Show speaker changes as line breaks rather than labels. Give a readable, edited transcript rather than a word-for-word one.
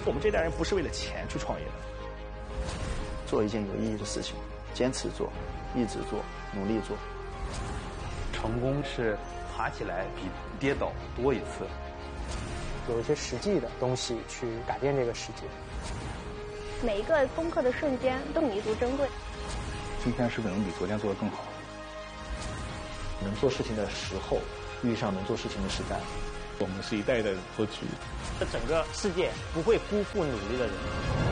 我们这代人不是为了钱去创业的，
做一件有意义的事情，坚持做，一直做，努力做。
成功是爬起来比跌倒多一次。
有一些实际的东西去改变这个世界。
每一个攻克的瞬间都弥足珍贵。
今天是不是能比昨天做得更好？
能做事情的时候遇上能做事情的时代。
我们是一代代的歌曲。
这整个世界不会辜负努力的人。